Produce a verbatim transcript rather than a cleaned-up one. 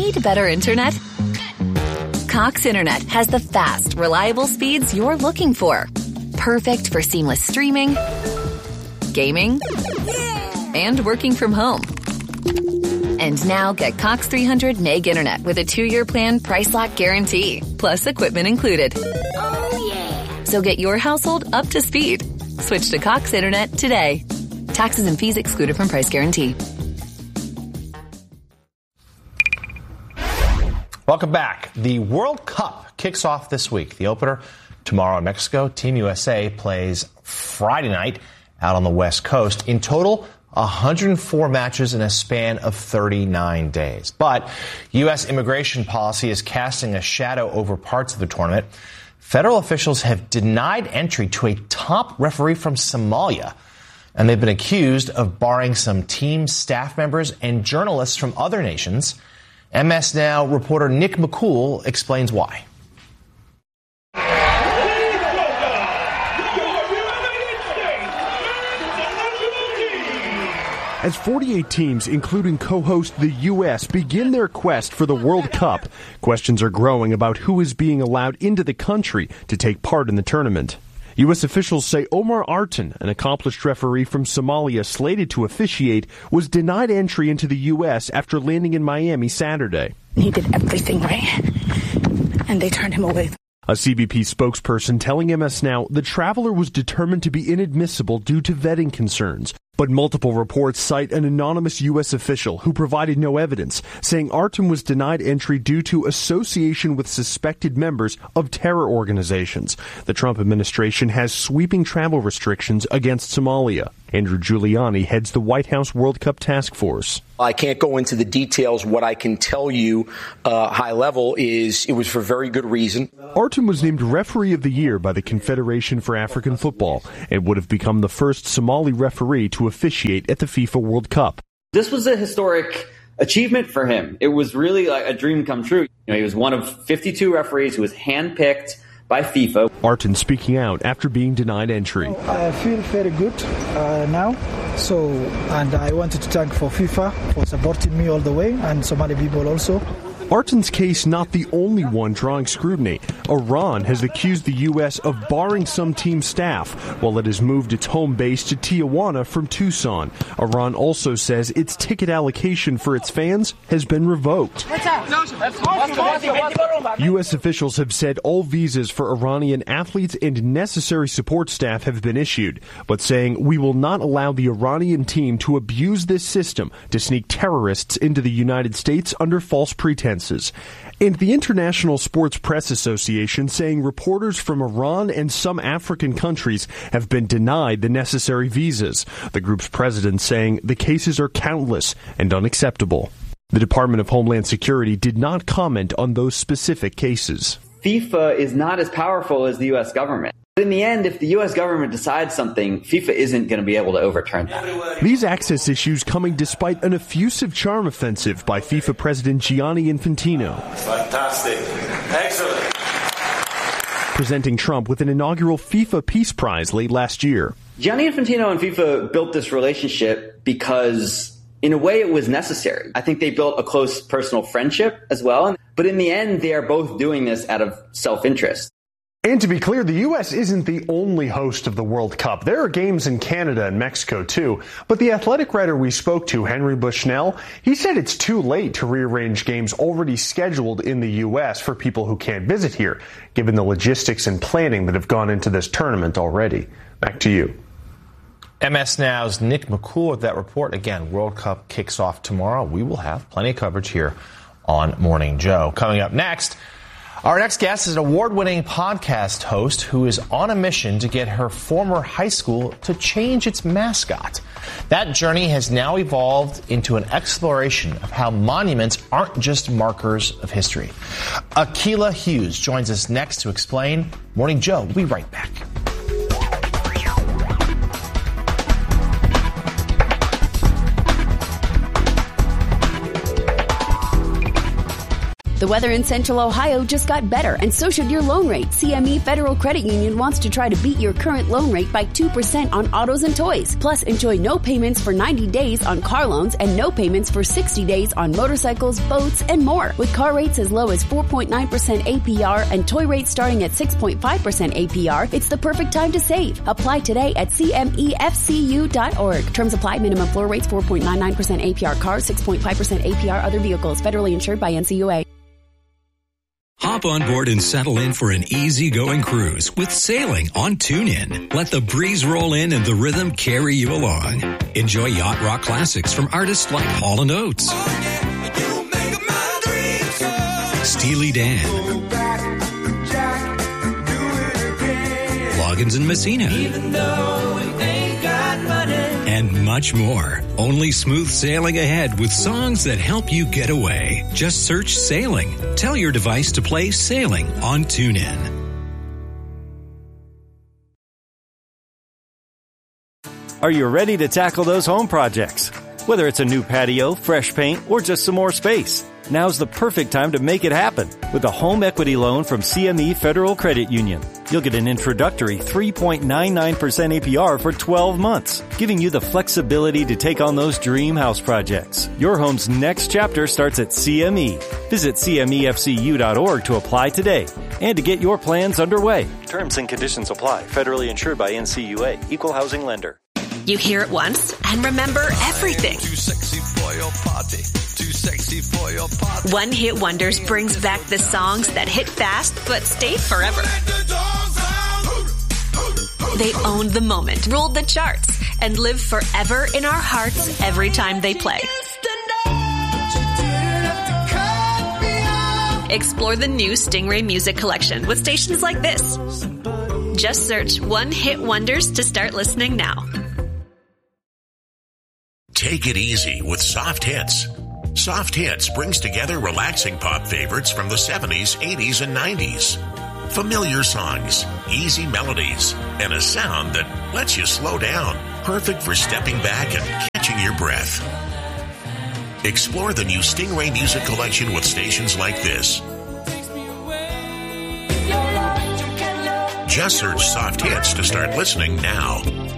Need better internet? Cox Internet has the fast, reliable speeds you're looking for. Perfect for seamless streaming, gaming, and working from home. And now get Cox three hundred meg internet with a two-year plan price lock guarantee, plus equipment included. Oh, yeah. So get your household up to speed. Switch to Cox Internet today. Taxes and fees excluded from price guarantee. Welcome back. The World Cup kicks off this week. The opener tomorrow in Mexico. Team U S A plays Friday night out on the West Coast. In total, one hundred four matches in a span of thirty-nine days. But U S immigration policy is casting a shadow over parts of the tournament. Federal officials have denied entry to a top referee from Somalia, and they've been accused of barring some team staff members and journalists from other nations. M S Now reporter Nick McCool explains why. As forty-eight teams, including co-host the U S, begin their quest for the World Cup, questions are growing about who is being allowed into the country to take part in the tournament. U S officials say Omar Artan, an accomplished referee from Somalia slated to officiate, was denied entry into the U S after landing in Miami Saturday. He did everything right, and they turned him away. A C B P spokesperson telling M S Now the traveler was determined to be inadmissible due to vetting concerns. But multiple reports cite an anonymous U S official who provided no evidence, saying Artem was denied entry due to association with suspected members of terror organizations. The Trump administration has sweeping travel restrictions against Somalia. Andrew Giuliani heads the White House World Cup Task Force. I can't go into the details. What I can tell you, uh, high level, is it was for very good reason. Artem was named Referee of the Year by the Confederation for African Football and would have become the first Somali referee to officiate at the FIFA World Cup. This was a historic achievement for him. It was really like a dream come true. You know, he was one of fifty-two referees who was handpicked by FIFA. Artan speaking out after being denied entry. I feel very good uh, now. So, and I wanted to thank for FIFA for supporting me all the way, and Somali people also. Artan's case not the only one drawing scrutiny. Iran has accused the U S of barring some team staff while it has moved its home base to Tijuana from Tucson. Iran also says its ticket allocation for its fans has been revoked. U S officials have said all visas for Iranian athletes and necessary support staff have been issued, but saying we will not allow the Iranian team to abuse this system to sneak terrorists into the United States under false pretenses. And the International Sports Press Association saying reporters from Iran and some African countries have been denied the necessary visas. The group's president saying the cases are countless and unacceptable. The Department of Homeland Security did not comment on those specific cases. FIFA is not as powerful as the U S government. In the end, if the U S government decides something, FIFA isn't going to be able to overturn that. These access issues coming despite an effusive charm offensive by FIFA President Gianni Infantino. Fantastic. Excellent. Presenting Trump with an inaugural FIFA Peace Prize late last year. Gianni Infantino and FIFA built this relationship because, in a way, it was necessary. I think they built a close personal friendship as well. But in the end, they are both doing this out of self-interest. And to be clear, the U S isn't the only host of the World Cup. There are games in Canada and Mexico, too. But the Athletic writer we spoke to, Henry Bushnell, he said it's too late to rearrange games already scheduled in the U S for people who can't visit here, given the logistics and planning that have gone into this tournament already. Back to you. M S Now's Nick McCool with that report. Again, World Cup kicks off tomorrow. We will have plenty of coverage here on Morning Joe. Coming up next, our next guest is an award-winning podcast host who is on a mission to get her former high school to change its mascot. That journey has now evolved into an exploration of how monuments aren't just markers of history. Akilah Hughes joins us next to explain. Morning Joe, we'll be right back. The weather in Central Ohio just got better, and so should your loan rate. C M E Federal Credit Union wants to try to beat your current loan rate by two percent on autos and toys. Plus, enjoy no payments for ninety days on car loans and no payments for sixty days on motorcycles, boats, and more. With car rates as low as four point nine percent A P R and toy rates starting at six point five percent A P R, it's the perfect time to save. Apply today at C M E F C U dot org. Terms apply. Minimum floor rates four point nine nine percent A P R cars, six point five percent A P R other vehicles. Federally insured by N C U A. Hop on board and settle in for an easy-going cruise with sailing on TuneIn. Let the breeze roll in and the rhythm carry you along. Enjoy yacht rock classics from artists like Hall and Oates, oh, yeah, you make my dreams come. Steely Dan, go back, Jack, do it again. Loggins and Messina, even though we ain't got money, and much more. Only smooth sailing ahead with songs that help you get away. Just search Sailing. Tell your device to play Sailing on TuneIn. Are you ready to tackle those home projects? Whether it's a new patio, fresh paint, or just some more space, now's the perfect time to make it happen with a home equity loan from C M E Federal Credit Union. You'll get an introductory three point nine nine percent A P R for twelve months, giving you the flexibility to take on those dream house projects. Your home's next chapter starts at C M E. Visit C M E F C U dot org to apply today and to get your plans underway. Terms and conditions apply. Federally insured by N C U A. Equal housing lender. You hear it once and remember everything. Too sexy for your party. Too sexy for your party. One Hit Wonders brings back the songs that hit fast but stayed forever. They owned the moment, ruled the charts, and live forever in our hearts every time they play. Explore the new Stingray Music Collection with stations like this. Just search One Hit Wonders to start listening now. Take it easy with Soft Hits. Soft Hits brings together relaxing pop favorites from the seventies, eighties, and nineties. Familiar songs, easy melodies, and a sound that lets you slow down. Perfect for stepping back and catching your breath. Explore the new Stingray Music Collection with stations like this. Just search Soft Hits to start listening now.